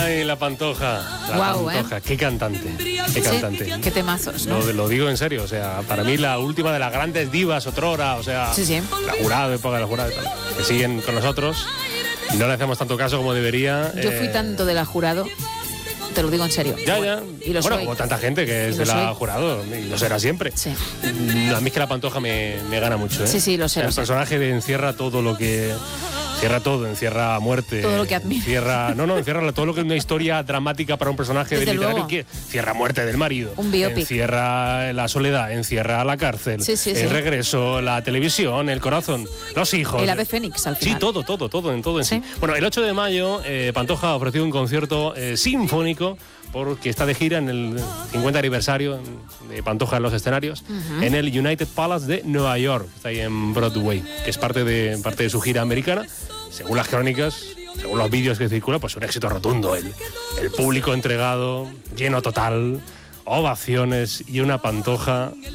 Ay, la Pantoja. Pantoja. Qué cantante. Qué cantante. Sí, qué temazos, ¿no? Lo digo en serio, o sea, para mí la última de las grandes divas otrora, o sea, sí. La Jurado, época de La Jurado y tal, que siguen con nosotros y no le hacemos tanto caso como debería. Yo fui tanto de La Jurado, te lo digo en serio. Ya. Y lo bueno, soy. como tanta gente que es de La Jurado, y lo será siempre. Sí. A mí es que la Pantoja me gana mucho, ¿eh? Sí, lo sé. El personaje encierra todo lo que... Encierra todo, encierra muerte. Todo lo que admira. Encierra todo lo que es una historia dramática para un personaje Desde de literario. luego. Que encierra muerte del marido. Un biopic. Encierra la soledad, encierra la cárcel. El regreso, la televisión, el corazón, los hijos. El ave fénix al final. Sí, todo en sí. Bueno, el 8 de mayo Pantoja ofreció un concierto sinfónico porque está de gira en el 50 aniversario de Pantoja en los escenarios, en el United Palace de Nueva York, está ahí en Broadway, que es parte de su gira americana. Según las crónicas, según los vídeos que circulan, pues un éxito rotundo. El público entregado, lleno total, ovaciones y una Pantoja